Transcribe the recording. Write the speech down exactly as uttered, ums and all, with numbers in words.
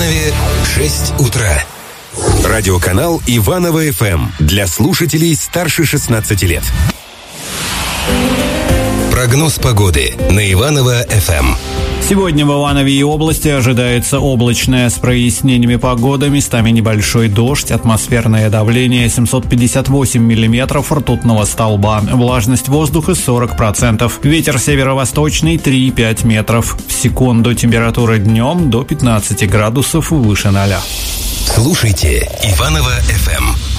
Иванове шесть утра. Радиоканал Иваново-эф эм для слушателей старше шестнадцати лет. Прогноз погоды на Иваново-эф эм. Сегодня в Иванове и области ожидается облачная с прояснениями погода, местами небольшой дождь, атмосферное давление семьсот пятьдесят восемь миллиметров ртутного столба, влажность воздуха сорок процентов, ветер северо-восточный три-пять метров в секунду, температура днем до пятнадцати градусов выше ноля. Слушайте Иваново-эф эм.